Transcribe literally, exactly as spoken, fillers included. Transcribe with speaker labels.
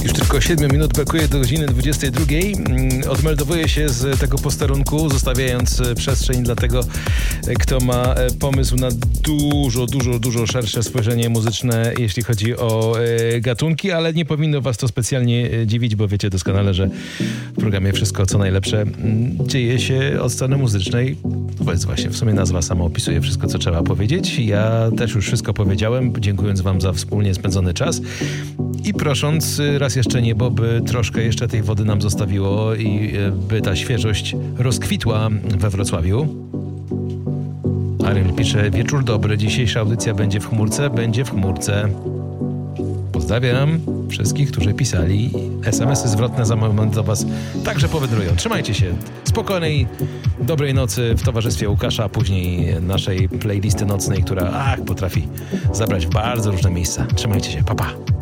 Speaker 1: Już tylko siedem minut brakuje do godziny dwudziestej drugiej. Odmeldowuję się z tego posterunku, zostawiając przestrzeń dla tego, kto ma pomysł na dużo, dużo, dużo szersze spojrzenie muzyczne, jeśli chodzi o gatunki, ale nie powinno was to specjalnie dziwić, bo wiecie doskonale, że w programie Wszystko co najlepsze dzieje się od strony muzycznej. To jest właśnie w sumie nazwa sama opisuje wszystko, co trzeba powiedzieć. Ja też już wszystko powiedziałem, dziękując wam za wspólnie spędzony czas i prosząc raz jeszcze niebo, by troszkę jeszcze tej wody nam zostawiło i by ta świeżość rozkwitła we Wrocławiu. Ariel pisze: wieczór dobry, dzisiejsza audycja będzie w chmurce, będzie w chmurce. Pozdrawiam wszystkich, którzy pisali. es em esy zwrotne za moment do was także powędrują. Trzymajcie się. Spokojnej, dobrej nocy w towarzystwie Łukasza, a później naszej playlisty nocnej, która ach, potrafi zabrać w bardzo różne miejsca. Trzymajcie się. Pa, pa.